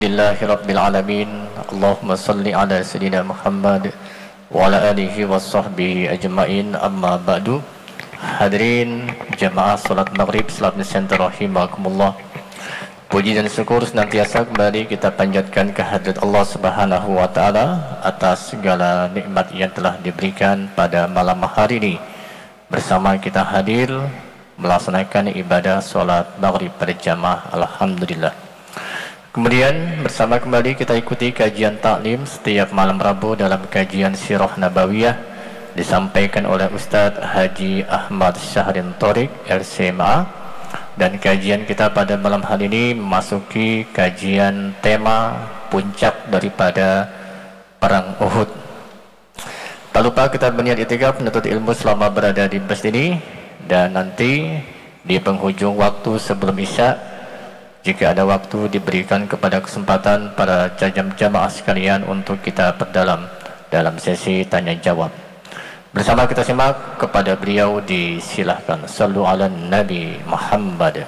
Alhamdulillahirrabbilalamin. Allahumma salli ala Sayyidina Muhammad wa ala alihi wa sahbihi ajma'in, amma ba'du. Hadirin jemaah salat maghrib Islamic Center rahimakumullah. Puji dan syukur senantiasa kembali kita panjatkan kehadirat Allah Subhanahu wa taala atas segala nikmat yang telah diberikan pada malam hari ini. Bersama kita hadir melaksanakan ibadah salat maghrib berjamaah, alhamdulillah. Kemudian bersama kembali kita ikuti kajian taklim setiap malam Rabu dalam kajian Sirah Nabawiyah disampaikan oleh Ustaz Haji Ahmad Syahrin Thoriq LCMA, dan kajian kita pada malam hari ini memasuki kajian tema puncak daripada perang Uhud. Tak lupa kita berniat itikaf menuntut ilmu selama berada di masjid ini, dan nanti di penghujung waktu sebelum Isya, jika ada waktu, diberikan kepada kesempatan para jamaah sekalian untuk kita perdalam dalam sesi tanya jawab. Bersama kita simak kepada beliau, disilahkan. Sallu ala Nabi Muhammad.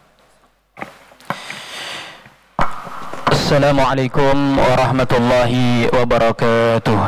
Assalamualaikum warahmatullahi wabarakatuh.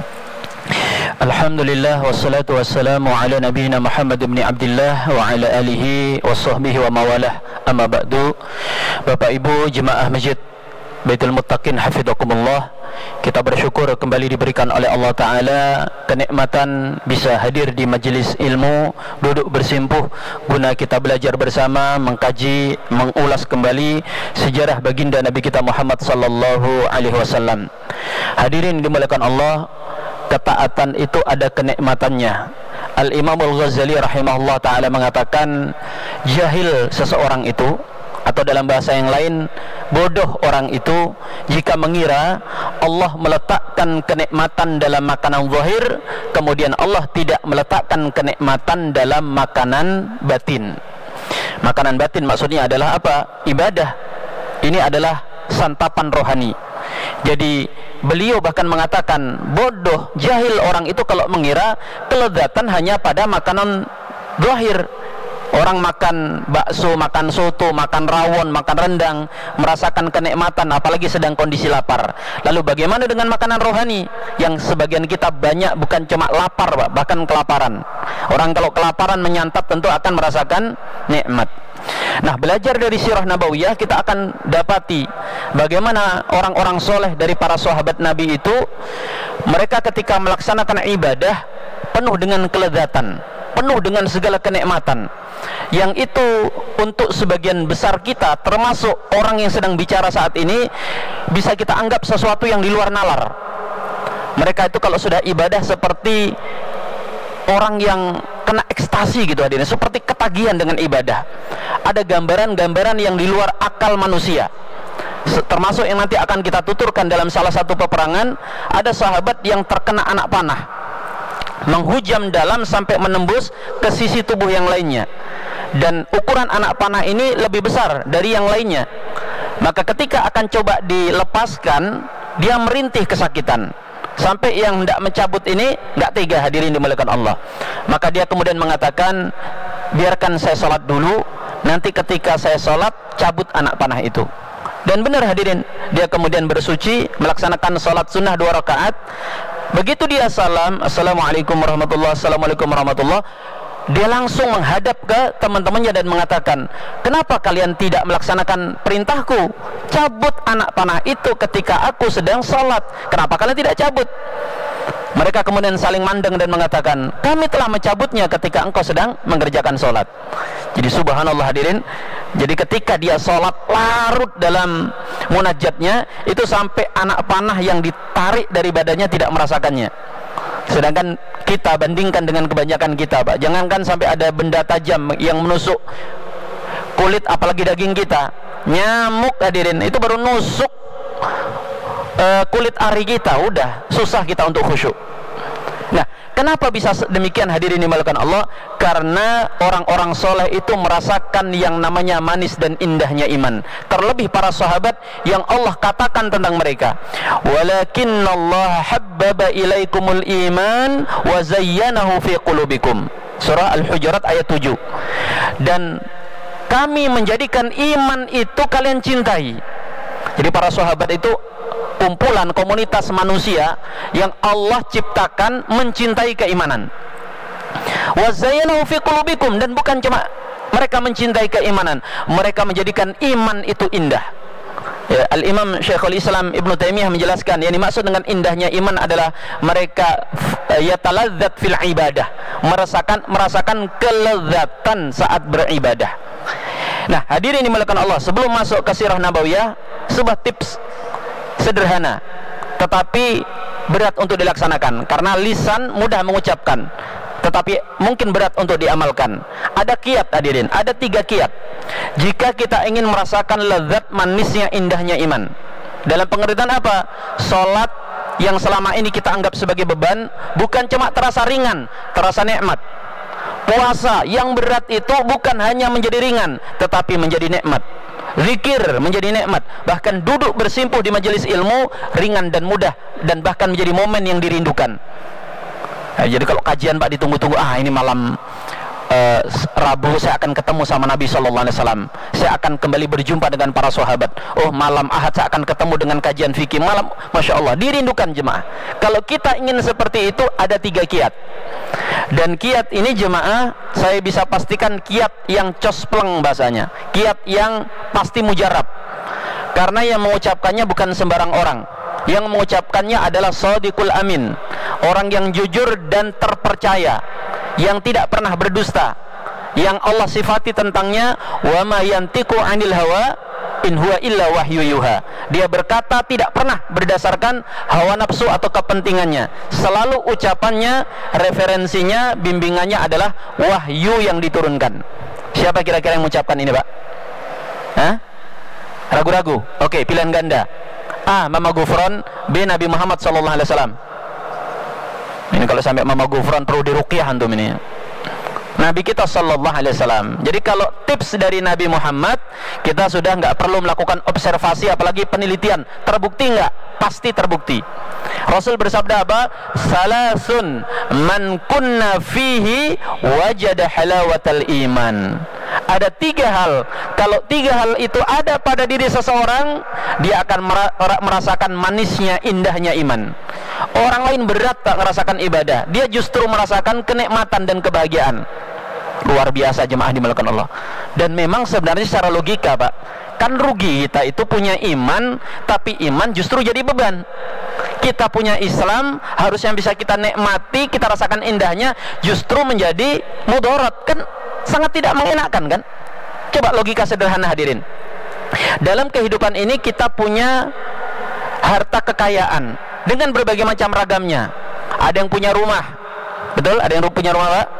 Alhamdulillah wassalatu wassalamu ala nabiyina Muhammad ibn Abdullah wa ala alihi wa sahbihi wa mawalah, amma ba'du. Bapak Ibu jemaah Masjid Baitul Muttaqin hafizakumullah, kita bersyukur kembali diberikan oleh Allah Ta'ala kenikmatan bisa hadir di majlis ilmu, duduk bersimpuh guna kita belajar bersama, mengkaji, mengulas kembali sejarah baginda Nabi kita Muhammad sallallahu alaihi wasallam. Hadirin dimuliakan Allah, ketaatan itu ada kenikmatannya. Al-Imam Al-Ghazali rahimahullah ta'ala mengatakan, jahil seseorang itu, atau dalam bahasa yang lain, bodoh orang itu jika mengira Allah meletakkan kenikmatan dalam makanan zahir, kemudian Allah tidak meletakkan kenikmatan dalam makanan batin. Makanan batin maksudnya adalah apa? Ibadah. Ini adalah santapan rohani. Jadi beliau bahkan mengatakan, bodoh, jahil orang itu kalau mengira kelezatan hanya pada makanan zahir. Orang makan bakso, makan soto, makan rawon, makan rendang, merasakan kenikmatan, apalagi sedang kondisi lapar. Lalu bagaimana dengan makanan rohani yang sebagian kita banyak bukan cuma lapar, bahkan kelaparan. Orang kalau kelaparan menyantap tentu akan merasakan nikmat. Nah, belajar dari Sirah Nabawiyah kita akan dapati bagaimana orang-orang soleh dari para sahabat Nabi itu, mereka ketika melaksanakan ibadah penuh dengan kelezatan, penuh dengan segala kenikmatan, yang itu untuk sebagian besar kita, termasuk orang yang sedang bicara saat ini, bisa kita anggap sesuatu yang di luar nalar. Mereka itu kalau sudah ibadah seperti orang yang kena ekstasi gitu hadirin, seperti ketagihan dengan ibadah. Ada gambaran-gambaran yang di luar akal manusia, termasuk yang nanti akan kita tuturkan dalam salah satu peperangan. Ada sahabat yang terkena anak panah, menghujam dalam sampai menembus ke sisi tubuh yang lainnya, dan ukuran anak panah ini lebih besar dari yang lainnya. Maka ketika akan coba dilepaskan, dia merintih kesakitan sampai yang hendak mencabut ini enggak tega, hadirin dimuliakan Allah. Maka dia kemudian mengatakan, biarkan saya sholat dulu, nanti ketika saya sholat cabut anak panah itu. Dan benar hadirin, dia kemudian bersuci, melaksanakan sholat sunnah 2 rakaat. Begitu dia salam, assalamualaikum warahmatullahi, assalamualaikum warahmatullahi, dia langsung menghadap ke teman-temannya dan mengatakan, kenapa kalian tidak melaksanakan perintahku? Cabut anak panah itu ketika aku sedang sholat, kenapa kalian tidak cabut? Mereka kemudian saling mandang dan mengatakan, kami telah mencabutnya ketika engkau sedang mengerjakan sholat. Jadi subhanallah hadirin, jadi ketika dia sholat larut dalam munajatnya, itu sampai anak panah yang ditarik dari badannya tidak merasakannya. Sedangkan kita bandingkan dengan kebanyakan kita, Pak, jangankan sampai ada benda tajam yang menusuk kulit, apalagi daging kita. Nyamuk hadirin itu baru nusuk kulit ari kita, udah susah kita untuk khusyuk. Nah, kenapa bisa demikian hadirin dimuliakan Allah? Karena orang-orang soleh itu merasakan yang namanya manis dan indahnya iman. Terlebih para sahabat yang Allah katakan tentang mereka, walakinnallaha habbaba ilaikumul iman wa zayyanahu fi qulubikum. Surah Al-Hujurat ayat 7. Dan kami menjadikan iman itu kalian cintai. Jadi para sahabat itu kumpulan komunitas manusia yang Allah ciptakan mencintai keimanan. Wa zayyanahu fi qulubikum, dan bukan cuma mereka mencintai keimanan, mereka menjadikan iman itu indah. Ya, Al-Imam Syekhul Islam Ibnu Taimiyah menjelaskan yang dimaksud dengan indahnya iman adalah mereka yataladzat fil ibadah, merasakan kelezatan saat beribadah. Nah, hadirin dimuliakan Allah, sebelum masuk ke sirah nabawiyah, sebuah tips sederhana tetapi berat untuk dilaksanakan karena lisan mudah mengucapkan tetapi mungkin berat untuk diamalkan. Ada kiat hadirin, ada 3 kiat jika kita ingin merasakan lezat manisnya indahnya iman. Dalam pengertian apa? Salat yang selama ini kita anggap sebagai beban bukan cuma terasa ringan, terasa nikmat. Puasa yang berat itu bukan hanya menjadi ringan tetapi menjadi nikmat. Zikir menjadi nikmat, bahkan duduk bersimpuh di majelis ilmu ringan dan mudah, dan bahkan menjadi momen yang dirindukan. Nah, jadi kalau kajian Pak ditunggu-tunggu, ini malam Rabu saya akan ketemu sama Nabi SAW, saya akan kembali berjumpa dengan para sahabat. Oh, malam Ahad saya akan ketemu dengan kajian fikih. Malam, Masya Allah, dirindukan jemaah. Kalau kita ingin seperti itu, ada 3 kiat. Dan kiat ini jemaah, saya bisa pastikan kiat yang cospleng bahasanya, kiat yang pasti mujarab, karena yang mengucapkannya bukan sembarang orang. Yang mengucapkannya adalah shadiqul amin, orang yang jujur dan terpercaya, yang tidak pernah berdusta, yang Allah sifati tentangnya, wa ma yantiqu 'anil hawa in huwa illa wahyu yuha. Dia berkata tidak pernah berdasarkan hawa nafsu atau kepentingannya. Selalu ucapannya, referensinya, bimbingannya adalah wahyu yang diturunkan. Siapa kira-kira yang mengucapkan ini, Pak? Hah? Ragu-ragu? Oke, pilihan ganda. A. Mama Gufron, B. Nabi Muhammad SAW. Ini kalau sampai Mama Gufron perlu diruqyah antum ini. Nabi kita SAW. Jadi kalau tips dari Nabi Muhammad, kita sudah nggak perlu melakukan observasi apalagi penelitian. Terbukti nggak? Pasti terbukti. Rasul bersabda apa? Salasun man kunna fihi wajada halawatal iman. Ada 3 hal. Kalau 3 hal itu ada pada diri seseorang, dia akan merasakan manisnya, indahnya iman. Orang lain berat tak merasakan ibadah, dia justru merasakan kenikmatan dan kebahagiaan. Luar biasa jemaah dimuliakan Allah. Dan memang sebenarnya secara logika, Pak, kan rugi kita itu punya iman, tapi iman justru jadi beban. Kita punya Islam, harusnya bisa kita nikmati, kita rasakan indahnya, justru menjadi mudarat. Kan sangat tidak mengenakan, kan? Coba logika sederhana hadirin. Dalam kehidupan ini kita punya harta kekayaan dengan berbagai macam ragamnya. Ada yang punya rumah, betul? Ada yang punya rumah, Pak?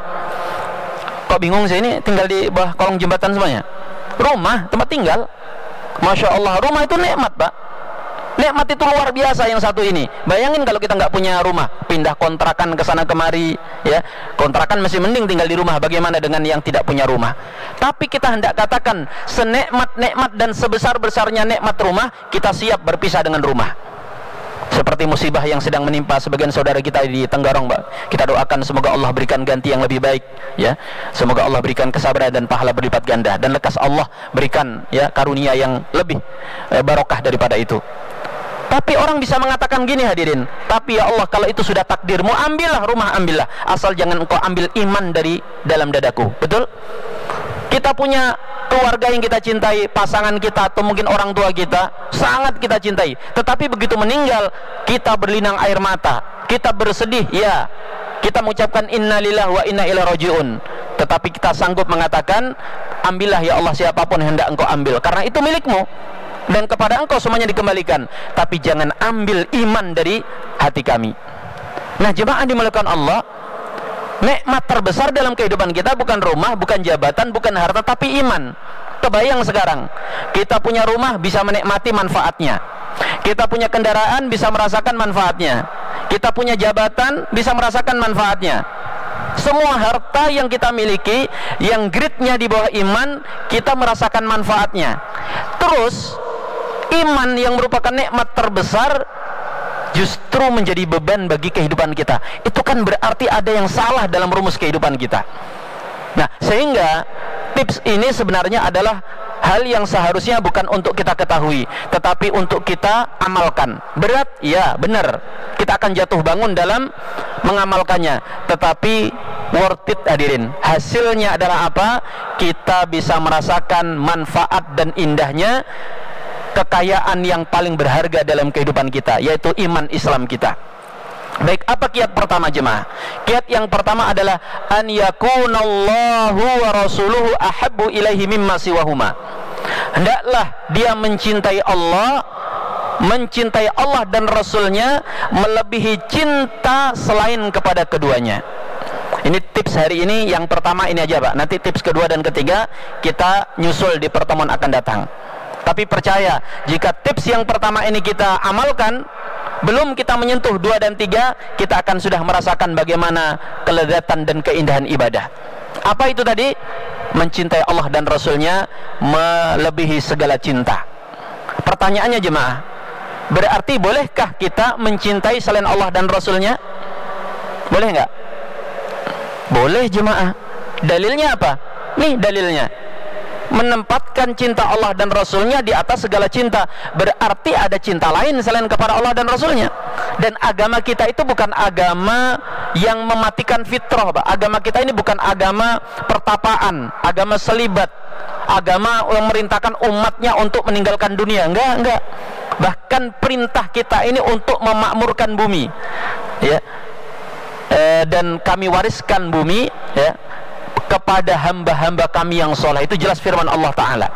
Kok bingung sih, ini tinggal di bawah kolong jembatan semuanya? Rumah, tempat tinggal. Masya Allah, rumah itu nikmat, Pak. Nikmat itu luar biasa yang satu ini. Bayangin kalau kita nggak punya rumah, pindah kontrakan ke sana kemari, ya. Kontrakan masih mending tinggal di rumah. Bagaimana dengan yang tidak punya rumah? Tapi kita hendak katakan, senikmat-nikmat dan sebesar-besarnya nikmat rumah, kita siap berpisah dengan rumah. Seperti musibah yang sedang menimpa sebagian saudara kita di Tenggarong, Mbak. Kita doakan semoga Allah berikan ganti yang lebih baik, ya. Semoga Allah berikan kesabaran dan pahala berlipat ganda, dan lekas Allah berikan, ya, karunia yang lebih barokah daripada itu. Tapi orang bisa mengatakan gini hadirin, tapi ya Allah, kalau itu sudah takdirmu, ambillah rumah, ambillah, asal jangan engkau ambil iman dari dalam dadaku. Betul? Kita punya keluarga yang kita cintai, pasangan kita atau mungkin orang tua kita, sangat kita cintai, tetapi begitu meninggal, kita berlinang air mata, kita bersedih, ya, kita mengucapkan innalillahi wa inna ilaihi rajiun, tetapi kita sanggup mengatakan, ambillah ya Allah siapapun yang hendak engkau ambil, karena itu milikmu dan kepada engkau semuanya dikembalikan, tapi jangan ambil iman dari hati kami. Nah, jemaah dimuliakan Allah, nikmat terbesar dalam kehidupan kita bukan rumah, bukan jabatan, bukan harta, tapi iman. Kebayang sekarang, kita punya rumah bisa menikmati manfaatnya, kita punya kendaraan bisa merasakan manfaatnya, kita punya jabatan bisa merasakan manfaatnya. Semua harta yang kita miliki yang grade-nya di bawah iman, kita merasakan manfaatnya. Terus iman yang merupakan nikmat terbesar justru menjadi beban bagi kehidupan kita. Itu kan berarti ada yang salah dalam rumus kehidupan kita. Nah, sehingga tips ini sebenarnya adalah hal yang seharusnya bukan untuk kita ketahui, tetapi untuk kita amalkan. Berat? Ya, benar. Kita akan jatuh bangun dalam mengamalkannya. Tetapi worth it, hadirin. Hasilnya adalah apa? Kita bisa merasakan manfaat dan indahnya kekayaan yang paling berharga dalam kehidupan kita, yaitu iman Islam kita. Baik, apa kiat pertama jemaah? Kiat yang pertama adalah an yakunallahu wa rasuluhu ahabbu ilaihi mimma siwahuma. Hendaklah dia mencintai Allah dan Rasulnya melebihi cinta selain kepada keduanya. Ini tips hari ini, yang pertama ini aja Pak. Nanti tips kedua dan ketiga kita nyusul di pertemuan akan datang. Tapi percaya, jika tips yang pertama ini kita amalkan, belum kita menyentuh 2 dan 3, kita akan sudah merasakan bagaimana kelezatan dan keindahan ibadah. Apa itu tadi? Mencintai Allah dan Rasulnya melebihi segala cinta. Pertanyaannya jemaah, berarti bolehkah kita mencintai selain Allah dan Rasulnya? Boleh nggak? Boleh jemaah. Dalilnya apa? Nih dalilnya. Menempatkan cinta Allah dan Rasulnya di atas segala cinta, berarti ada cinta lain selain kepada Allah dan Rasulnya. Dan agama kita itu bukan agama yang mematikan fitrah, Pak. Agama kita ini bukan agama pertapaan, agama selibat, agama yang merintahkan umatnya untuk meninggalkan dunia. Enggak. Bahkan perintah kita ini untuk memakmurkan bumi, ya. Dan kami wariskan bumi, ya, kepada hamba-hamba kami yang soleh. Itu jelas firman Allah Ta'ala.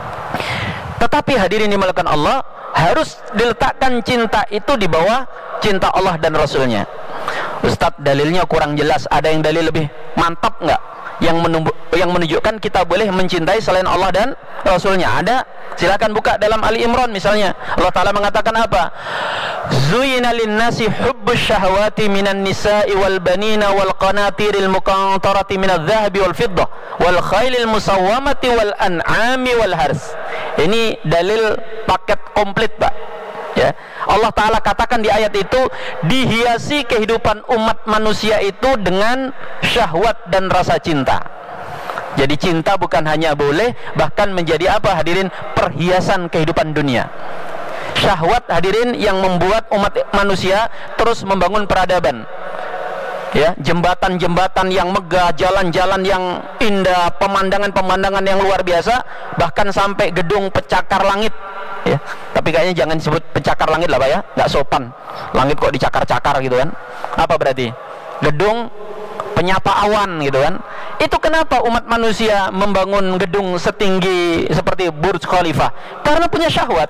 Tetapi hadirin dimulakan Allah, harus diletakkan cinta itu di bawah cinta Allah dan Rasulnya. Ustadz, dalilnya kurang jelas. Ada yang dalil lebih mantap nggak? Yang menunjukkan kita boleh mencintai selain Allah dan Rasulnya? Ada? Silakan buka dalam Ali Imran misalnya. Allah Ta'ala mengatakan apa? Zuyina linnasi hubbus syahwati minan nisa'i wal banina wal qanatiril muqantarati minadh dhahabi wal fiddah wal khailil musawwamati wal an'ami wal hars. Ini dalil paket komplit, Pak. Ya. Allah Ta'ala katakan di ayat itu, dihiasi kehidupan umat manusia itu dengan syahwat dan rasa cinta. Jadi cinta bukan hanya boleh, bahkan menjadi apa hadirin? Perhiasan kehidupan dunia. Syahwat hadirin yang membuat umat manusia terus membangun peradaban, ya, jembatan-jembatan yang megah, jalan-jalan yang indah, pemandangan-pemandangan yang luar biasa, bahkan sampai gedung pencakar langit, ya. Tapi kayaknya jangan disebut pencakar langit lah Pak ya, nggak sopan. Langit kok dicakar-cakar gitu kan? Apa berarti? Gedung penyapa awan gitu kan? Itu kenapa umat manusia membangun gedung setinggi seperti Burj Khalifah? Karena punya syahwat.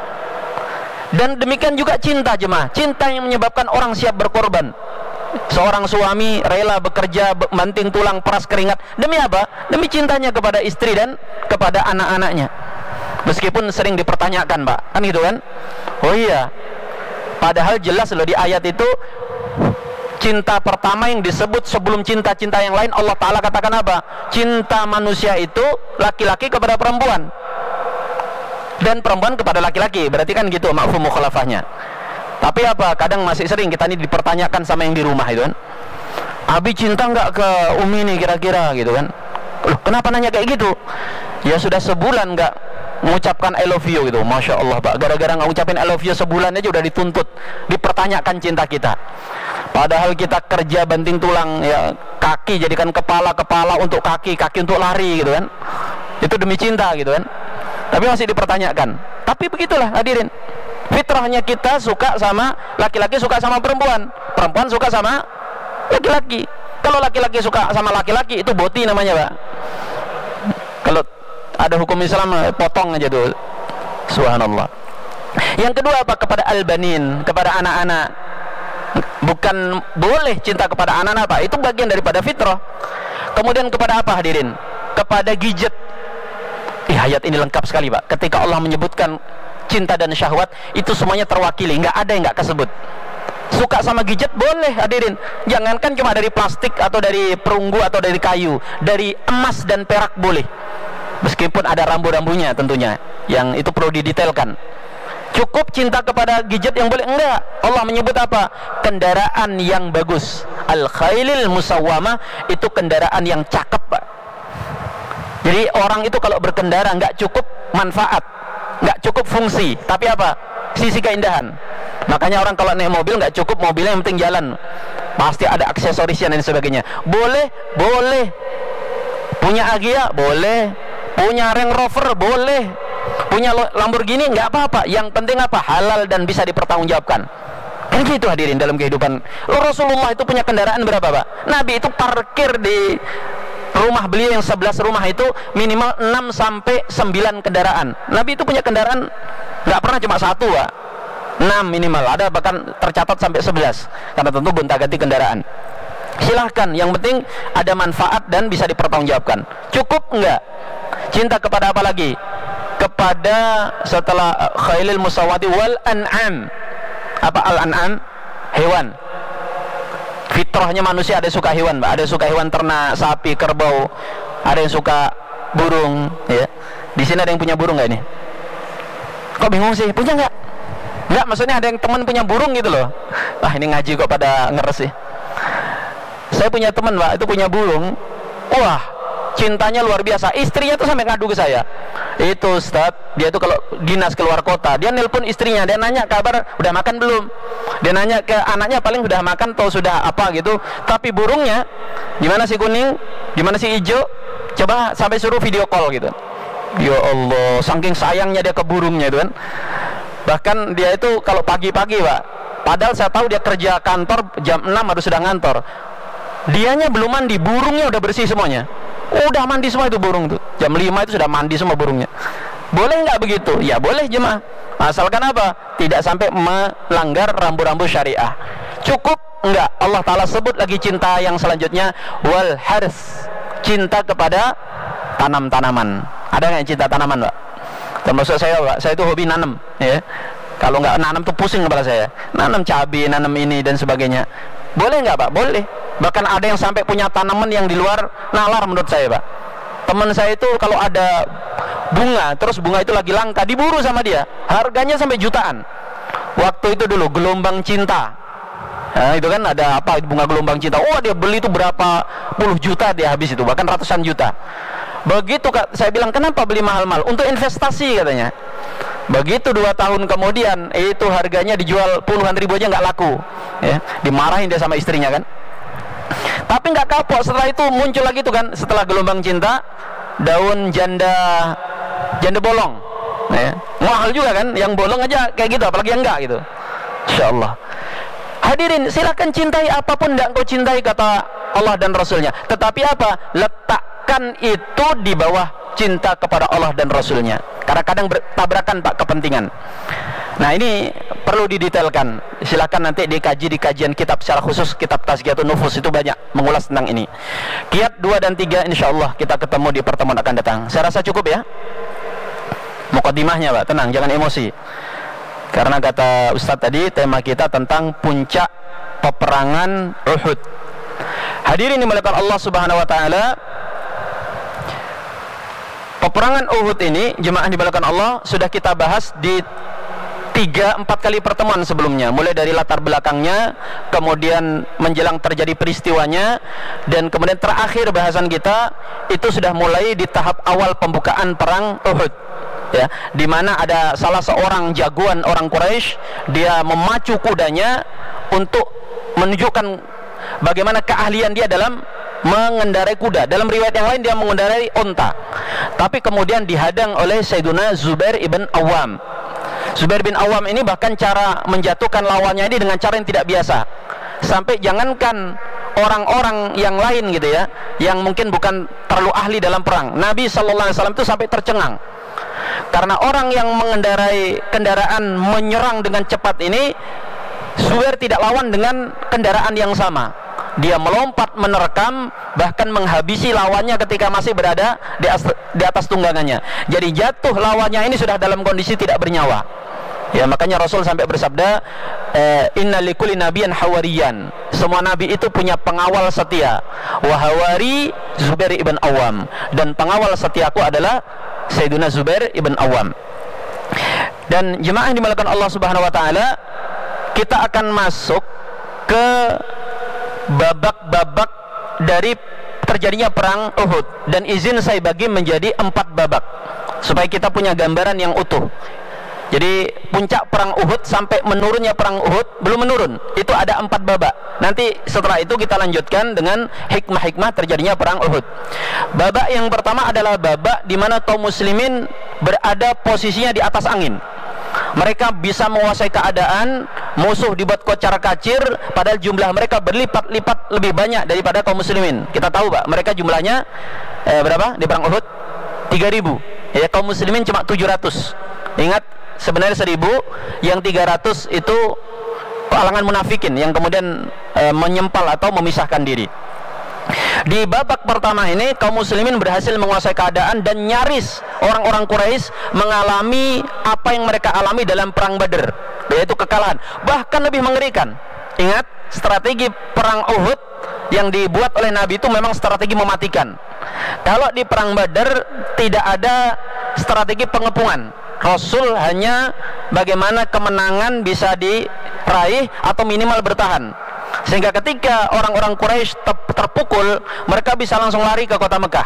Dan demikian juga cinta jemaah. Cinta yang menyebabkan orang siap berkorban. Seorang suami rela bekerja, banting tulang, peras keringat. Demi apa? Demi cintanya kepada istri dan kepada anak-anaknya. Meskipun sering dipertanyakan, Pak, kan gitu kan? Oh iya, padahal jelas loh di ayat itu, cinta pertama yang disebut sebelum cinta-cinta yang lain, Allah Ta'ala katakan apa? Cinta manusia itu laki-laki kepada perempuan dan perempuan kepada laki-laki. Berarti kan gitu mafhum mukhalafahnya. Tapi apa? Kadang masih sering kita ini dipertanyakan sama yang di rumah itu kan, Abi cinta nggak ke Umi nih kira-kira gitu kan? Loh, kenapa nanya kayak gitu? Ya sudah sebulan nggak mengucapkan I love you gitu. Masya Allah Pak, gara-gara nggak ngucapin I love you sebulan aja udah dituntut, dipertanyakan cinta kita. Padahal kita kerja banting tulang, ya, kaki jadikan kepala untuk kaki untuk lari gitu kan. Itu demi cinta gitu kan. Tapi masih dipertanyakan. Tapi begitulah hadirin, fitrahnya kita suka sama laki-laki, suka sama perempuan, perempuan suka sama laki-laki. Kalau laki-laki suka sama laki-laki, itu boti namanya Pak. Kalau ada hukum Islam, potong aja tuh. Subhanallah. Yang kedua apa? Kepada al-banin, kepada anak-anak. Bukan boleh cinta kepada anak-anak Pak, itu bagian daripada fitrah. Kemudian kepada apa hadirin? Kepada gadget. Ayat ini lengkap sekali Pak. Ketika Allah menyebutkan cinta dan syahwat, itu semuanya terwakili, nggak ada yang nggak kesebut. Suka sama gadget boleh hadirin. Jangankan cuma dari plastik atau dari perunggu atau dari kayu, dari emas dan perak boleh. Meskipun ada rambu-rambunya tentunya, yang itu perlu didetailkan. Cukup cinta kepada gadget yang boleh? Enggak. Allah menyebut apa? Kendaraan yang bagus. Al-khailil musawwamah, itu kendaraan yang cakep Pak. Jadi orang itu kalau berkendara nggak cukup manfaat, nggak cukup fungsi, tapi apa? Sisi keindahan. Makanya orang kalau naik mobil nggak cukup mobilnya, yang penting jalan. Pasti ada aksesorisnya dan sebagainya. Boleh, boleh. Punya Agya, boleh. Punya Range Rover, boleh. Punya Lamborghini, nggak apa-apa. Yang penting apa? Halal dan bisa dipertanggungjawabkan. Kan gitu hadirin dalam kehidupan. Rasulullah itu punya kendaraan berapa, Pak? Nabi itu parkir di rumah beliau yang 11 rumah itu minimal 6 sampai 9 kendaraan. Nabi itu punya kendaraan nggak pernah cuma satu, Pak. 6 minimal, ada bahkan tercatat sampai 11. Karena tentu gonta-ganti kendaraan. Silahkan, yang penting ada manfaat dan bisa dipertanggungjawabkan. Cukup enggak? Cinta kepada apa lagi? Kepada setelah khailil musawati wal an'am. Apa al-an'am? Hewan. Fitrahnya manusia ada yang suka hewan, Mbak. Ada yang suka hewan ternak, sapi, kerbau. Ada yang suka burung, ya. Di sini ada yang punya burung enggak ini? Kok bingung sih? Punya enggak? Enggak, maksudnya ada yang teman punya burung gitu loh. Wah, ini ngaji kok pada ngeres sih. Saya punya teman, Pak, itu punya burung. Wah, cintanya luar biasa. Istrinya tuh sampai ngadu ke saya. Itu Ustaz, dia tuh kalau dinas keluar kota, dia nelpon istrinya, dia nanya kabar udah makan belum. Dia nanya ke anaknya paling udah makan atau sudah apa gitu. Tapi burungnya, gimana si kuning, gimana si hijau, coba sampai suruh video call gitu. Ya Allah, saking sayangnya dia ke burungnya itu kan. Bahkan dia itu kalau pagi-pagi, Pak, padahal saya tahu dia kerja kantor jam 6 harus sudah ngantor. Dianya belum mandi, burungnya udah bersih semuanya. Udah mandi semua itu burung tuh. Jam 5 itu sudah mandi semua burungnya. Boleh nggak begitu? Ya boleh jemaah. Asalkan apa? Tidak sampai melanggar rambu-rambu syariah. Cukup enggak? Allah Ta'ala sebut lagi cinta yang selanjutnya, wal hars, cinta kepada tanam-tanaman. Ada nggak cinta tanaman, Pak? Termasuk saya, Pak. Saya itu hobi nanam, ya. Kalau nggak nanam tuh pusing kepala saya. Nanam cabai, nanam ini dan sebagainya. Boleh nggak, Pak? Boleh. Bahkan ada yang sampai punya tanaman yang di luar nalar menurut saya, Pak. Teman saya itu kalau ada bunga, terus bunga itu lagi langka, diburu sama dia. Harganya sampai jutaan. Waktu itu dulu gelombang cinta. Nah, itu kan ada apa bunga gelombang cinta. Oh, dia beli itu berapa puluh juta dia habis itu, bahkan ratusan juta. Begitu saya bilang, kenapa beli mahal-mahal? Untuk investasi katanya. Begitu 2 tahun kemudian itu harganya dijual puluhan ribu aja nggak laku, ya. Dimarahin dia sama istrinya kan. Tapi nggak kapok, setelah itu muncul lagi tuh kan, setelah gelombang cinta, daun janda bolong, ya. Mahal juga kan, yang bolong aja kayak gitu, apalagi yang enggak gitu. Insya Allah. Hadirin, silakan cintai apapun yang kau cintai, kata Allah dan Rasulnya. Tetapi apa? Letakkan itu di bawah cinta kepada Allah dan Rasulnya. Karena kadang bertabrakan, Pak, kepentingan. Nah, ini perlu didetailkan. Silakan nanti dikaji di kajian kitab secara khusus, kitab Tazkiyatun Nufus itu banyak mengulas tentang ini. Kiat 2 dan 3 insya Allah kita ketemu di pertemuan akan datang. Saya rasa cukup ya mukadimahnya, Pak. Tenang, jangan emosi. Karena kata Ustadz tadi, tema kita tentang puncak peperangan Uhud. Hadirin dimuliakan Allah Subhanahu wa taala. Peperangan Uhud ini, jemaah dimuliakan Allah, sudah kita bahas di 3-4 kali pertemuan sebelumnya. Mulai dari latar belakangnya, kemudian menjelang terjadi peristiwanya, dan kemudian terakhir bahasan kita itu sudah mulai di tahap awal pembukaan perang Uhud, ya, di mana ada salah seorang jagoan orang Quraisy, dia memacu kudanya untuk menunjukkan bagaimana keahlian dia dalam mengendarai kuda. Dalam riwayat yang lain dia mengendarai unta. Tapi kemudian dihadang oleh Sayyiduna Zubair ibn Awam. Zubair bin Awam ini bahkan cara menjatuhkan lawannya ini dengan cara yang tidak biasa. Sampai jangankan orang-orang yang lain gitu ya, yang mungkin bukan terlalu ahli dalam perang, Nabi SAW itu sampai tercengang. Karena orang yang mengendarai kendaraan menyerang dengan cepat ini, Zubair tidak lawan dengan kendaraan yang sama. Dia melompat, menerkam, bahkan menghabisi lawannya ketika masih berada di atas tunggangannya. Jadi jatuh lawannya ini sudah dalam kondisi tidak bernyawa. Ya, makanya Rasul sampai bersabda, inna likulli nabiyyan hawariyan. Semua nabi itu punya pengawal setia. Wa hawari Zubair ibn Awam. Dan pengawal setiaku adalah Sayyiduna Zubair ibn Awam. Dan jemaah yang dimuliakan Allah Subhanahu wa taala, kita akan masuk ke babak-babak dari terjadinya perang Uhud, dan izin saya bagi menjadi 4 babak supaya kita punya gambaran yang utuh. Jadi puncak perang Uhud sampai menurunnya perang Uhud belum menurun, itu ada 4 babak. Nanti setelah itu kita lanjutkan dengan hikmah-hikmah terjadinya perang Uhud. Babak yang pertama adalah babak di mana kaum muslimin berada posisinya di atas angin. Mereka bisa menguasai keadaan, musuh dibuat kocar-kacir, padahal jumlah mereka berlipat-lipat lebih banyak daripada kaum muslimin. Kita tahu Pak, mereka jumlahnya berapa di perang Uhud? 3.000. Ya, kaum muslimin cuma 700. Ingat, sebenarnya 1.000, yang 300 itu kalangan munafikin yang kemudian menyempal atau memisahkan diri. Di babak pertama ini kaum muslimin berhasil menguasai keadaan dan nyaris orang-orang Quraisy mengalami apa yang mereka alami dalam perang Badar, yaitu kekalahan. Bahkan lebih mengerikan. Ingat, strategi perang Uhud yang dibuat oleh Nabi itu memang strategi mematikan. Kalau di perang Badar tidak ada strategi pengepungan. Rasul hanya bagaimana kemenangan bisa diraih atau minimal bertahan. Sehingga ketika orang-orang Quraisy terpukul, mereka bisa langsung lari ke kota Mekah.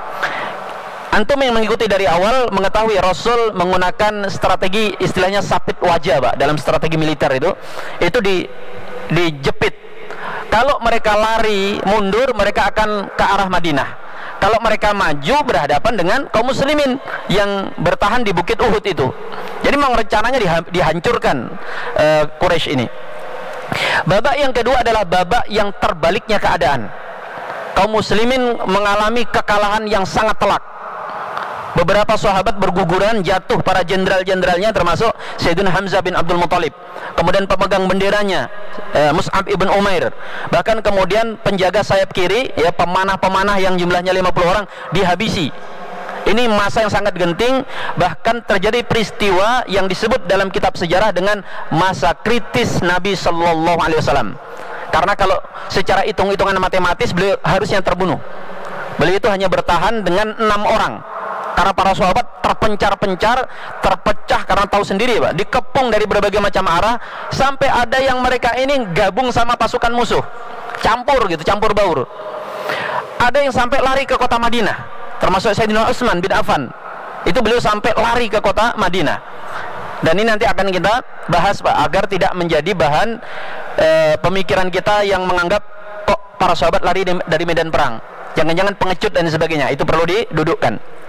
Antum yang mengikuti dari awal mengetahui Rasul menggunakan strategi, istilahnya sapit wajah Pak, dalam strategi militer itu dijepit. Kalau mereka lari mundur, mereka akan ke arah Madinah. Kalau mereka maju berhadapan dengan kaum muslimin yang bertahan di Bukit Uhud itu. Jadi memang rencananya dihancurkan Quraisy ini. Babak yang kedua adalah babak yang terbaliknya keadaan. Kaum muslimin mengalami kekalahan yang sangat telak. Beberapa sahabat berguguran, jatuh para jenderal-jenderalnya, termasuk Sayyidina Hamzah bin Abdul Muthalib, kemudian pemegang benderanya Mus'ab ibn Umair, bahkan kemudian penjaga sayap kiri, ya, pemanah-pemanah yang jumlahnya 50 orang dihabisi. Ini masa yang sangat genting. Bahkan terjadi peristiwa yang disebut dalam kitab sejarah dengan masa kritis Nabi Sallallahu Alaihi Wasallam. Karena kalau secara hitung-hitungan matematis beliau harusnya terbunuh. Beliau itu hanya bertahan dengan 6 orang. Karena para sahabat terpencar-pencar, terpecah, karena tahu sendiri Pak, dikepung dari berbagai macam arah, sampai ada yang mereka ini gabung sama pasukan musuh, campur gitu, campur baur. Ada yang sampai lari ke kota Madinah, termasuk Sayyidina Utsman bin Affan. Itu beliau sampai lari ke kota Madinah. Dan ini nanti akan kita bahas Pak, agar tidak menjadi bahan pemikiran kita yang menganggap kok para sahabat lari dari medan perang, jangan-jangan pengecut dan sebagainya. Itu perlu didudukkan.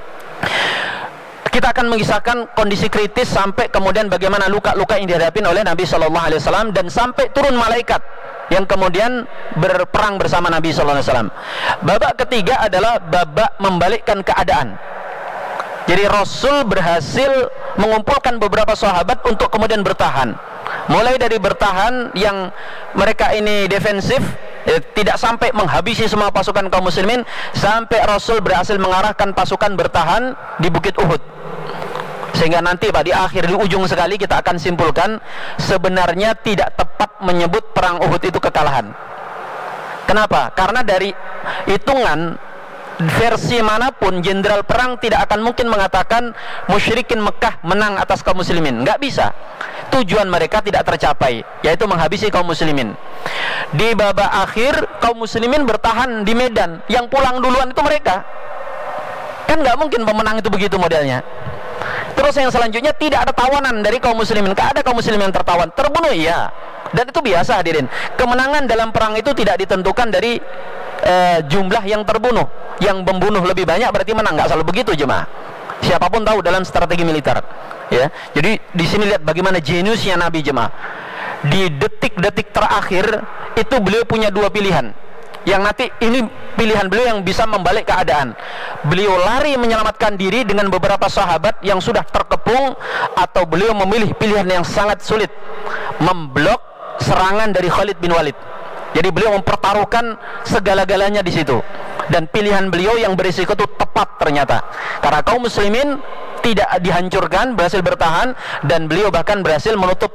Kita akan mengisahkan kondisi kritis sampai kemudian bagaimana luka-luka yang dihadapi oleh Nabi Sallallahu Alaihi Wasallam, dan sampai turun malaikat yang kemudian berperang bersama Nabi Sallallahu Alaihi Wasallam. Babak ketiga adalah babak membalikkan keadaan. Jadi Rasul berhasil mengumpulkan beberapa sahabat untuk kemudian bertahan. Mulai dari bertahan yang mereka ini defensif, tidak sampai menghabisi semua pasukan kaum muslimin, sampai Rasul berhasil mengarahkan pasukan bertahan di Bukit Uhud. Sehingga nanti Pak, di akhir, di ujung sekali kita akan simpulkan sebenarnya tidak tepat menyebut perang Uhud itu kekalahan. Kenapa? Karena dari hitungan versi manapun, jenderal perang tidak akan mungkin mengatakan musyrikin Mekah menang atas kaum muslimin. Nggak bisa. Tujuan mereka tidak tercapai, yaitu menghabisi kaum muslimin. Di babak akhir, kaum muslimin bertahan di medan. Yang pulang duluan itu mereka. Kan nggak mungkin pemenang itu begitu modelnya. Terus yang selanjutnya, tidak ada tawanan dari kaum muslimin. Nggak ada kaum muslimin yang tertawan. Terbunuh, iya. Dan itu biasa hadirin. Kemenangan dalam perang itu tidak ditentukan dari jumlah yang terbunuh. Yang membunuh lebih banyak berarti menang. Nggak selalu begitu jemaah. Siapapun tahu dalam strategi militer. Ya, jadi di sini lihat bagaimana jeniusnya Nabi jemaah. Di detik-detik terakhir itu beliau punya dua pilihan. Yang nanti ini pilihan beliau yang bisa membalik keadaan. Beliau lari menyelamatkan diri dengan beberapa sahabat yang sudah terkepung, atau beliau memilih pilihan yang sangat sulit, memblok serangan dari Khalid bin Walid. Jadi beliau mempertaruhkan segala-galanya di situ. Dan pilihan beliau yang berisiko itu tepat ternyata. Karena kaum muslimin tidak dihancurkan, berhasil bertahan, dan beliau bahkan berhasil menutup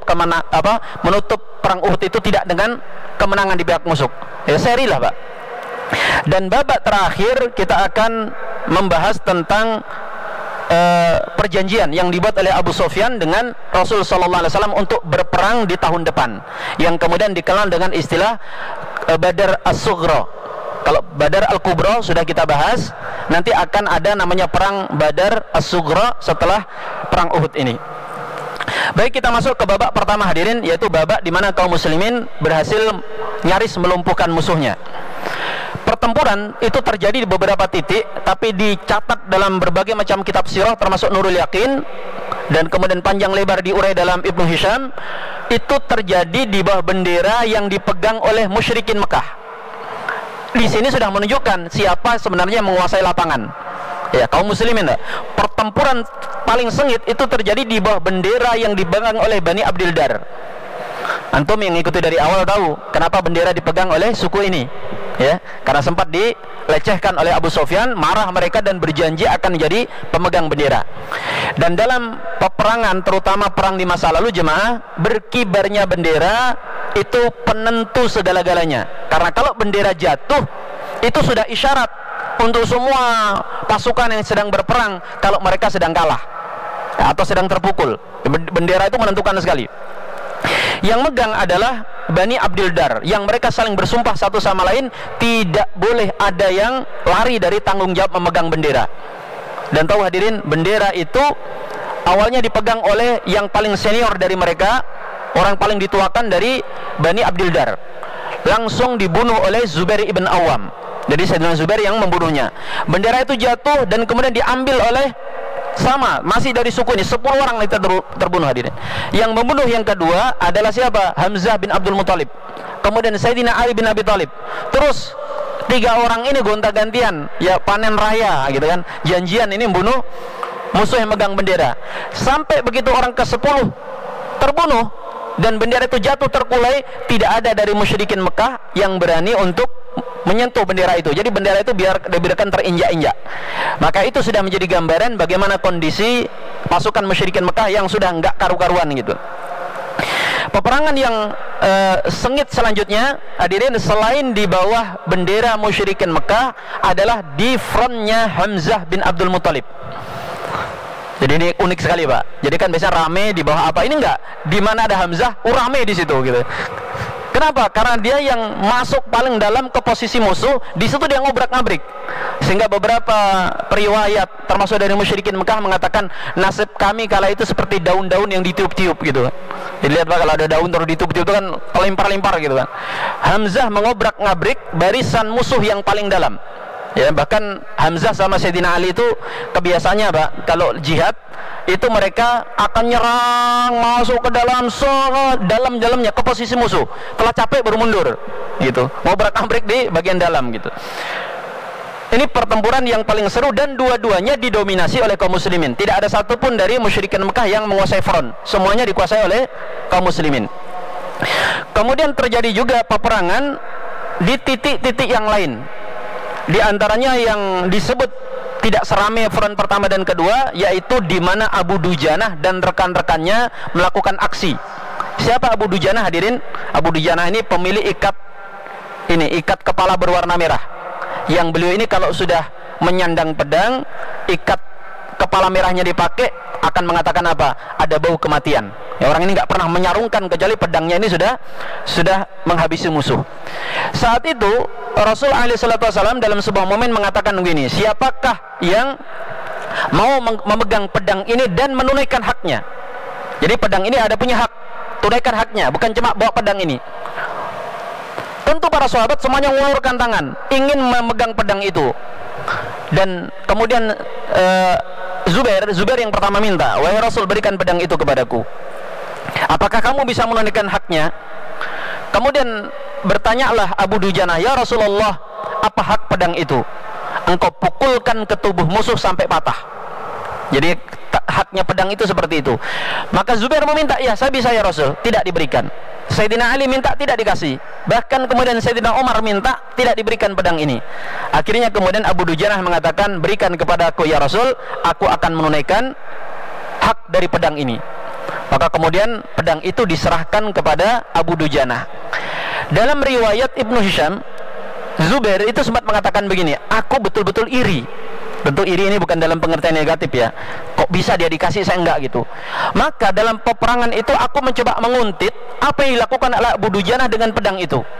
perang Uhud itu tidak dengan kemenangan di pihak musuh. Ya, seri lah Pak. Dan babak terakhir kita akan membahas tentang perjanjian yang dibuat oleh Abu Sufyan dengan Rasul Sallallahu Alaihi Wasallam untuk berperang di tahun depan, yang kemudian dikenal dengan istilah Badar As-Sughra. Kalau Badar Al-Kubra sudah kita bahas, nanti akan ada namanya perang Badar As-Sughra setelah perang Uhud ini. Baik, kita masuk ke babak pertama hadirin, yaitu babak di mana kaum muslimin berhasil nyaris melumpuhkan musuhnya. Pertempuran itu terjadi di beberapa titik, tapi dicatat dalam berbagai macam kitab sirah termasuk Nurul Yaqin, dan kemudian panjang lebar diurai dalam Ibnu Hisham. Itu terjadi di bawah bendera yang dipegang oleh musyrikin Mekah. Di sini sudah menunjukkan siapa sebenarnya menguasai lapangan. Ya, kaum muslimin. Pertempuran paling sengit itu terjadi di bawah bendera yang dipegang oleh Bani Abdil Dar. Antum yang ikuti dari awal tahu kenapa bendera dipegang oleh suku ini, ya, karena sempat dilecehkan oleh Abu Sufyan, marah mereka dan berjanji akan menjadi pemegang bendera. Dan dalam peperangan, terutama perang di masa lalu jemaah, berkibarnya bendera itu penentu segala-galanya. Karena kalau bendera jatuh, itu sudah isyarat untuk semua pasukan yang sedang berperang kalau mereka sedang kalah atau sedang terpukul. Bendera itu menentukan sekali. Yang megang adalah Bani Abdil Dar, yang mereka saling bersumpah satu sama lain tidak boleh ada yang lari dari tanggung jawab memegang bendera. Dan tahu hadirin, bendera itu awalnya dipegang oleh yang paling senior dari mereka, orang paling dituakan dari Bani Abdil Dar. Langsung dibunuh oleh Zubair ibn Awam. Jadi Sayyidina Zubair yang membunuhnya. Bendera itu jatuh dan kemudian diambil oleh masih dari suku ini 10 orang itu terbunuh hadirin. Yang membunuh yang kedua adalah siapa? Hamzah bin Abdul Muthalib. Kemudian Sayyidina Ali bin Abi Thalib. Terus 3 orang ini gonta-gantian, ya, panen raya gitu kan. Janjian ini membunuh musuh yang megang bendera. Sampai begitu orang ke-10 terbunuh dan bendera itu jatuh terkulai, tidak ada dari musyrikin Mekah yang berani untuk menyentuh bendera itu. Jadi bendera itu dibiarkan terinjak-injak. Maka itu sudah menjadi gambaran bagaimana kondisi pasukan musyrikin Mekah yang sudah enggak karu-karuan gitu. Peperangan yang sengit selanjutnya hadirin, selain di bawah bendera musyrikin Mekah, adalah di frontnya Hamzah bin Abdul Muthalib. Jadi ini unik sekali, Pak. Jadi kan biasa rame di bawah apa, ini enggak. Di mana ada Hamzah, rame di situ gitu. Kenapa? Karena dia yang masuk paling dalam ke posisi musuh, di situ dia ngobrak-ngabrik. Sehingga beberapa periwayat termasuk dari musyrikin Mekah mengatakan nasib kami kala itu seperti daun-daun yang ditiup-tiup gitu. Jadi lihat Pak, kalau ada daun terus ditiup-tiup itu kan terlempar-lempar gitu kan. Hamzah mengobrak-ngabrik barisan musuh yang paling dalam. Ya, bahkan Hamzah sama Sayyidina Ali itu kebiasaannya, Pak, kalau jihad itu mereka akan nyerang masuk ke dalam-dalamnya ke posisi musuh. Telah capek baru mundur gitu. Ngobrak-ngabrik di bagian dalam gitu. Ini pertempuran yang paling seru dan dua-duanya didominasi oleh kaum muslimin. Tidak ada satupun dari musyrikin Mekah yang menguasai front. Semuanya dikuasai oleh kaum muslimin. Kemudian terjadi juga peperangan di titik-titik yang lain. Di antaranya yang disebut tidak seramai front pertama dan kedua, yaitu di mana Abu Dujanah dan rekan-rekannya melakukan aksi. Siapa Abu Dujanah hadirin? Abu Dujanah ini pemilik ikat kepala berwarna merah. Yang beliau ini kalau sudah menyandang pedang, ikat kepala merahnya dipakai, akan mengatakan apa? Ada bau kematian. Ya, orang ini nggak pernah menyarungkan kecuali pedangnya ini sudah menghabisi musuh. Saat itu Rasul SAW dalam sebuah momen mengatakan begini, siapakah yang mau memegang pedang ini dan menunaikan haknya? Jadi pedang ini ada punya hak, tunaikan haknya, bukan cuma bawa pedang ini. Tentu para sahabat semuanya mengulurkan tangan, ingin memegang pedang itu. Dan kemudian Zubair yang pertama minta, wahai Rasul, berikan pedang itu kepadaku. Apakah kamu bisa menunaikan haknya? Kemudian bertanyalah Abu Dujanah, ya Rasulullah, apa hak pedang itu? Engkau pukulkan ke tubuh musuh sampai patah. Jadi haknya pedang itu seperti itu. Maka Zubair meminta, ya saya bisa ya Rasul, tidak diberikan. Sayyidina Ali minta, tidak dikasih. Bahkan kemudian Sayyidina Umar minta, tidak diberikan pedang ini. Akhirnya kemudian Abu Dujanah mengatakan, berikan kepada aku ya Rasul, aku akan menunaikan hak dari pedang ini. Maka kemudian pedang itu diserahkan kepada Abu Dujanah. Dalam riwayat Ibnu Hisham, Zubair itu sempat mengatakan begini, aku betul-betul iri. Tentu iri ini bukan dalam pengertian negatif ya. Kok bisa dia dikasih, saya enggak gitu. Maka dalam peperangan itu aku mencoba menguntit apa yang dilakukan oleh Abu Dujanah dengan pedang itu.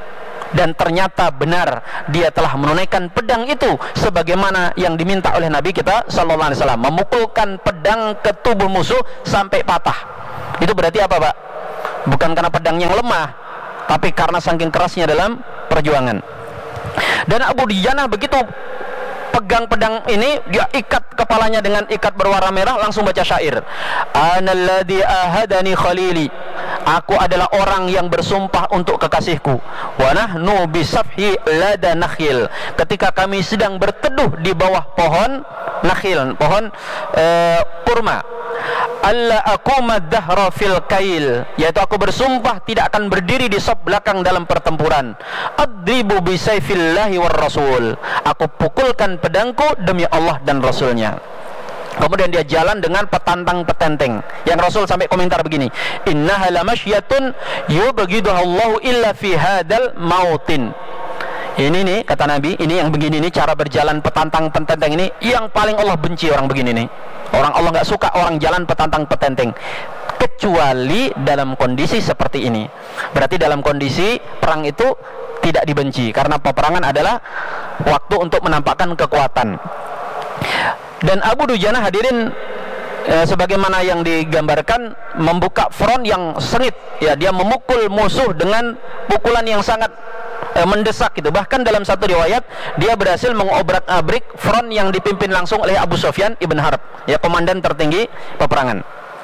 Dan ternyata benar dia telah menunaikan pedang itu sebagaimana yang diminta oleh Nabi kita sallallahu alaihi wasallam, memukulkan pedang ke tubuh musuh sampai patah. Itu berarti apa, Pak? Bukan karena pedang yang lemah, tapi karena saking kerasnya dalam perjuangan. Dan Abu Dujanah begitu pegang pedang ini, dia ikat kepalanya dengan ikat berwarna merah, langsung baca syair. Analladzi ahadani khalili, aku adalah orang yang bersumpah untuk kekasihku. Wa nahnu bisafhi lada nakhil, ketika kami sedang berteduh di bawah pohon nakhil, pohon kurma. Alla aquma dahra fil kail, yaitu aku bersumpah tidak akan berdiri di saf belakang dalam pertempuran. Adribu bi sayfillahi war rasul, aku pukulkan pedangku demi Allah dan Rasulnya. Kemudian dia jalan dengan petantang petenteng, yang Rasul sampai komentar begini, innaha lamasyatun yubghiduhallahu illa fi hadal mautin. Ini nih kata Nabi, ini yang begini nih, cara berjalan petantang petenteng ini yang paling Allah benci orang begini nih. Orang Allah nggak suka orang jalan petantang petenteng, kecuali dalam kondisi seperti ini. Berarti dalam kondisi perang itu tidak dibenci, karena peperangan adalah waktu untuk menampakkan kekuatan. Dan Abu Dujanah hadirin, sebagaimana yang digambarkan, membuka front yang sengit, ya, dia memukul musuh dengan pukulan yang sangat mendesak gitu. Bahkan dalam satu riwayat dia berhasil mengobrak-abrik front yang dipimpin langsung oleh Abu Sufyan ibn Harb, ya, komandan tertinggi peperangan.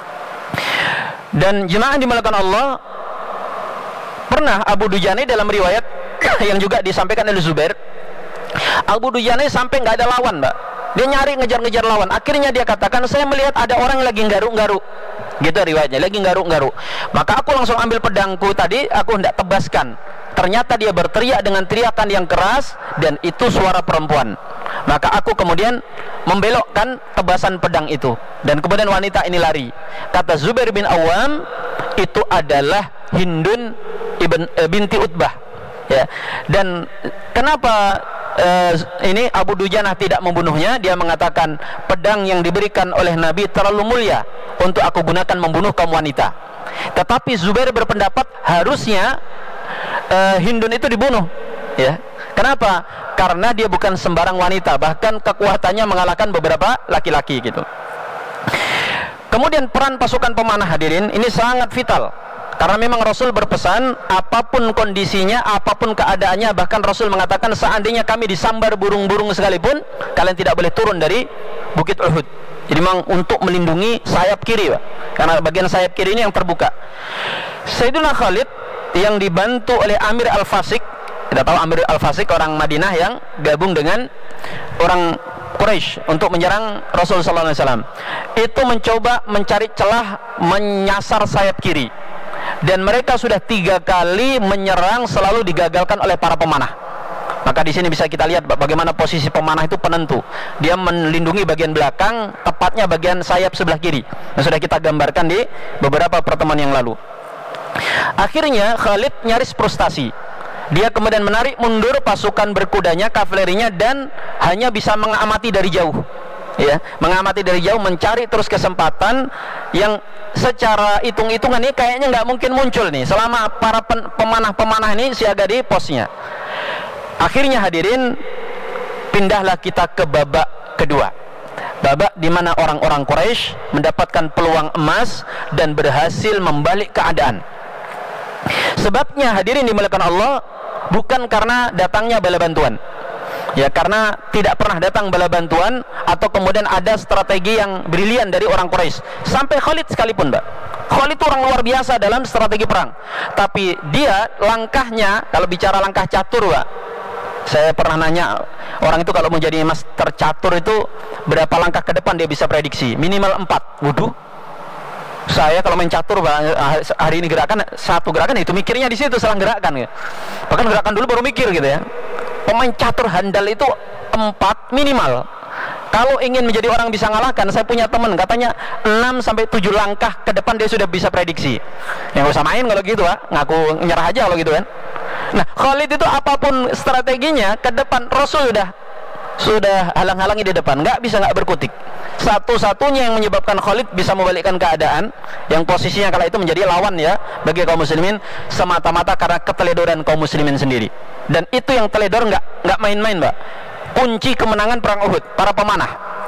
Dan jemaah dimulakan Allah, pernah Abu Dujanah dalam riwayat yang juga disampaikan oleh Zubair, Abu Dujanah sampai nggak ada lawan, Mbak. Dia nyari ngejar-ngejar lawan. Akhirnya dia katakan, saya melihat ada orang yang lagi nggaruk-nggaruk. Gitu riwayatnya, lagi nggaruk-nggaruk. Maka aku langsung ambil pedangku tadi, aku hendak tebaskan. Ternyata dia berteriak dengan teriakan yang keras, dan itu suara perempuan. Maka aku kemudian membelokkan tebasan pedang itu, dan kemudian wanita ini lari. Kata Zubair bin Awam, itu adalah Hindun binti Utbah, ya. Dan kenapa ini Abu Dujanah tidak membunuhnya? Dia mengatakan, pedang yang diberikan oleh Nabi terlalu mulia untuk aku gunakan membunuh kaum wanita. Tetapi Zubair berpendapat harusnya Hindun itu dibunuh, ya. Kenapa? Karena dia bukan sembarang wanita, bahkan kekuatannya mengalahkan beberapa laki-laki gitu. Kemudian peran pasukan pemanah hadirin ini sangat vital, karena memang Rasul berpesan, apapun kondisinya, apapun keadaannya, bahkan Rasul mengatakan, seandainya kami disambar burung-burung sekalipun, kalian tidak boleh turun dari Bukit Uhud. Jadi memang untuk melindungi sayap kiri, Pak, karena bagian sayap kiri ini yang terbuka. Sayyidina Khalid yang dibantu oleh Amir Al-Fasik, kita tahu Amir Al-Fasik orang Madinah yang gabung dengan orang Quraisy untuk menyerang Rasulullah SAW, itu mencoba mencari celah menyasar sayap kiri. Dan mereka sudah 3 kali menyerang, selalu digagalkan oleh para pemanah. Maka di sini bisa kita lihat bagaimana posisi pemanah itu penentu. Dia melindungi bagian belakang, tepatnya bagian sayap sebelah kiri, yang sudah kita gambarkan di beberapa pertemuan yang lalu. Akhirnya Khalid nyaris frustasi. Dia kemudian menarik mundur pasukan berkudanya, kavalerinya, dan hanya bisa mengamati dari jauh, ya, mengamati dari jauh, mencari terus kesempatan yang secara hitung-hitungan ini kayaknya nggak mungkin muncul nih selama para pemanah-pemanah ini siaga di posnya. Akhirnya hadirin, pindahlah kita ke babak kedua, babak di mana orang-orang Quraisy mendapatkan peluang emas dan berhasil membalik keadaan. Sebabnya hadirin dimuliakan Allah, bukan karena datangnya bala bantuan, ya, karena tidak pernah datang bala bantuan atau kemudian ada strategi yang brilian dari orang Quraisy. Sampai Khalid sekalipun, Mbak, Khalid itu orang luar biasa dalam strategi perang, tapi dia langkahnya, kalau bicara langkah catur, Pak, saya pernah nanya orang itu kalau mau jadi master catur itu berapa langkah ke depan dia bisa prediksi? Minimal 4. Waduh, saya kalau main catur, hari ini gerakan satu gerakan, itu mikirnya di situ selang gerakan, ya. Bahkan gerakan dulu baru mikir gitu, ya. Pemain catur handal itu 4 minimal. Kalau ingin menjadi orang bisa ngalahkan, saya punya teman katanya 6-7 langkah ke depan dia sudah bisa prediksi. Yang usah main kalau gitu, Pak, ngaku nyerah aja kalau gitu kan. Nah, Khalid itu apapun strateginya ke depan, Rasul sudah halang-halangi di depan, nggak bisa nggak berkutik. satu-satunya yang menyebabkan Khalid bisa membalikkan keadaan yang posisinya kala itu menjadi lawan ya bagi kaum muslimin, semata-mata karena keteledoran kaum muslimin sendiri. Dan itu yang teledor nggak main-main, Mbak. Kunci kemenangan perang Uhud, para pemanah.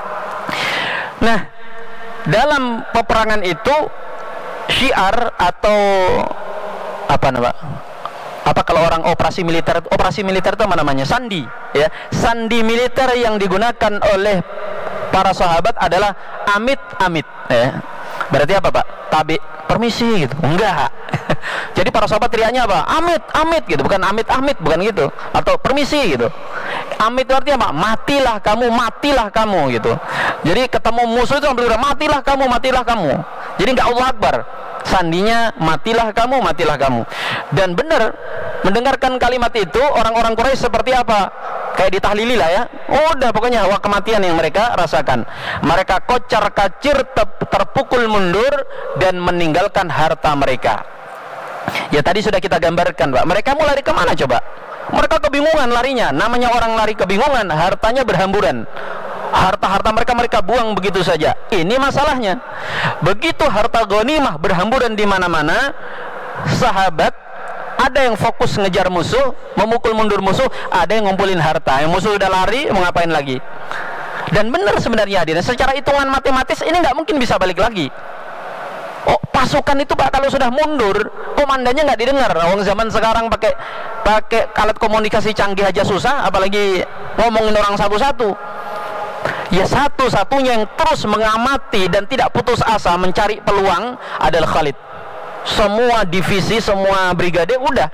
Nah, dalam peperangan itu syiar atau apa kalau orang operasi militer itu apa namanya? Sandi ya. Sandi militer yang digunakan oleh para sahabat adalah amit-amit ya. Berarti apa, Pak? Tabi, permisi gitu. Enggak. Jadi para sahabat teriaknya apa? Amit gitu, bukan amit bukan gitu. Atau permisi gitu. Amit itu artinya apa? Matilah kamu gitu. Jadi ketemu musuh itu sambil matilah kamu. Jadi enggak Allah Akbar. Sandinya matilah kamu. Dan benar mendengarkan kalimat itu orang-orang Quraisy seperti apa? Kayak ditahlili lah ya. Udah pokoknya hawa kematian yang mereka rasakan. Mereka kocar-kacir, terpukul mundur dan meninggalkan harta mereka. Ya tadi sudah kita gambarkan, Pak. Mereka mau lari kemana coba? Mereka kebingungan larinya. Namanya orang lari kebingungan, hartanya berhamburan. Harta mereka buang begitu saja. Ini masalahnya. Begitu harta ghanimah berhamburan di mana-mana, sahabat ada yang fokus ngejar musuh, memukul mundur musuh, ada yang ngumpulin harta. Yang musuh udah lari, mau ngapain lagi? Dan benar sebenarnya hadirin, secara hitungan matematis ini nggak mungkin bisa balik lagi. Oh, pasukan itu Pak kalau sudah mundur, komandannya nggak didengar. Orang zaman sekarang pakai alat komunikasi canggih aja susah, apalagi ngomongin orang satu-satu. Ya satu-satunya yang terus mengamati dan tidak putus asa mencari peluang adalah Khalid. Semua divisi, semua brigade udah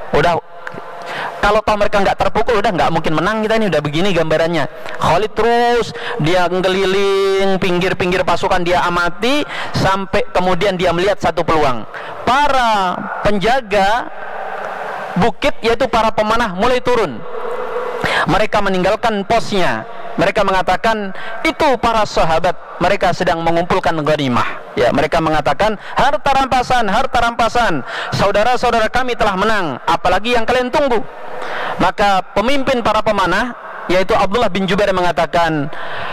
kalau toh mereka nggak terpukul udah nggak mungkin menang kita ini, udah begini gambarannya. Khalid terus dia ngeliling pinggir-pinggir pasukan, dia amati sampai kemudian dia melihat satu peluang. Para penjaga bukit yaitu para pemanah mulai turun. Mereka meninggalkan posnya. Mereka mengatakan itu para sahabat, mereka sedang mengumpulkan ghanimah. Ya, mereka mengatakan harta rampasan. Saudara-saudara kami telah menang, apalagi yang kalian tunggu. Maka pemimpin para pemanah yaitu Abdullah bin Jubair mengatakan,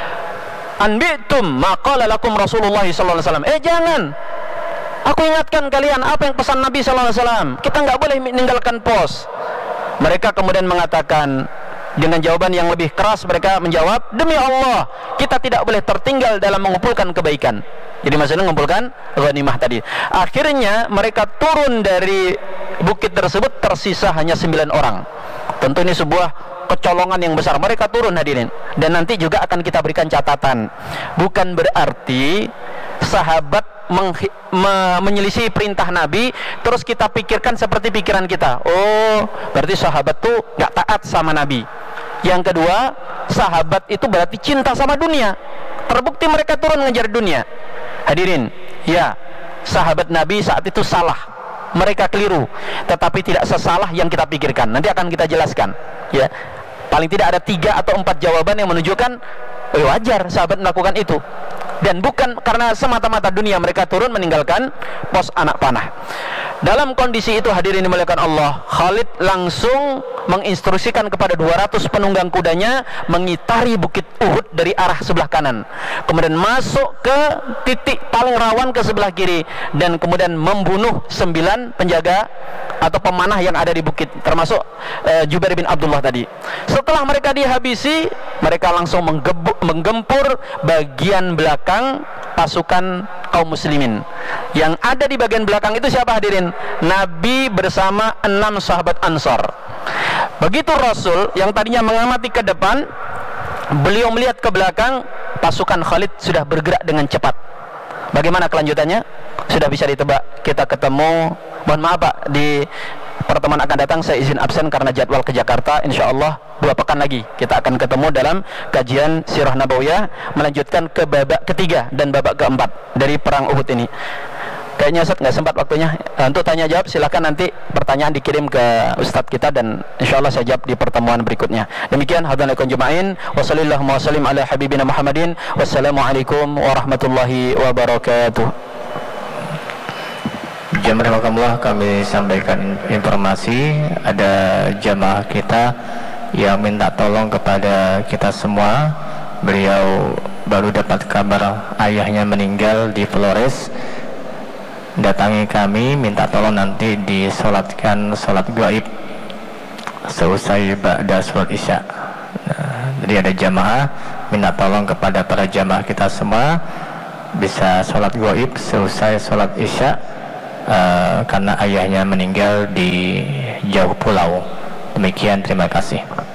"Anbitum maqala lakum Rasulullah sallallahu alaihi wasallam." Jangan. Aku ingatkan kalian apa yang pesan Nabi sallallahu alaihi wasallam. Kita enggak boleh meninggalkan pos. Mereka kemudian mengatakan dengan jawaban yang lebih keras, mereka menjawab, demi Allah kita tidak boleh tertinggal dalam mengumpulkan kebaikan. Jadi maksudnya mengumpulkan ghanimah tadi. Akhirnya mereka turun dari bukit tersebut, tersisa hanya 9 orang. Tentu ini sebuah kecolongan yang besar. Mereka turun hadirin. Dan nanti juga akan kita berikan catatan. Bukan berarti sahabat menyelisih perintah Nabi terus kita pikirkan seperti pikiran kita. Oh, berarti sahabat tuh gak taat sama Nabi. Yang kedua, sahabat itu berarti cinta sama dunia. Terbukti mereka turun ngejar dunia. Hadirin, ya, sahabat Nabi saat itu salah, mereka keliru, tetapi tidak sesalah yang kita pikirkan. Nanti akan kita jelaskan. Ya, paling tidak ada 3 atau 4 jawaban yang menunjukkan wajar sahabat melakukan itu. Dan bukan karena semata-mata dunia mereka turun meninggalkan pos anak panah. Dalam kondisi itu hadirin dimuliakan Allah, Khalid langsung menginstruksikan kepada 200 penunggang kudanya mengitari bukit Uhud dari arah sebelah kanan, kemudian masuk ke titik paling rawan ke sebelah kiri, dan kemudian membunuh 9 penjaga atau pemanah yang ada di bukit, termasuk Jubair bin Abdullah tadi. Setelah mereka dihabisi, mereka langsung menggempur bagian belakang pasukan kaum muslimin. Yang ada di bagian belakang itu siapa hadirin? Nabi bersama 6 sahabat Ansar. Begitu Rasul yang tadinya mengamati ke depan, beliau melihat ke belakang, pasukan Khalid sudah bergerak dengan cepat. Bagaimana kelanjutannya? Sudah bisa ditebak. Kita ketemu, mohon maaf Pak, di pertemuan akan datang saya izin absen karena jadwal ke Jakarta. Insya Allah 2 pekan lagi kita akan ketemu dalam kajian Sirah Nabawiyah, melanjutkan ke babak ketiga dan babak keempat dari perang Uhud ini. Kayaknya Ustaz nggak sempat waktunya untuk tanya jawab. Silahkan nanti pertanyaan dikirim ke Ustadz kita dan insya Allah saya jawab di pertemuan berikutnya. Demikian hadirin jemaah, wassalamualaikum wasallim ala habibina Muhammadin, wassalamualaikum warahmatullahi wabarakatuh. Jamaah kami sampaikan informasi, ada jamaah kita yang minta tolong kepada kita semua. Beliau baru dapat kabar ayahnya meninggal di Flores, datangi kami, minta tolong nanti disolatkan solat gaib seusai ba'da sholat isya. Jadi ada jamaah minta tolong kepada para jamaah kita semua bisa sholat gaib seusai sholat isya, karena ayahnya meninggal di jauh pulau. Demikian, terima kasih.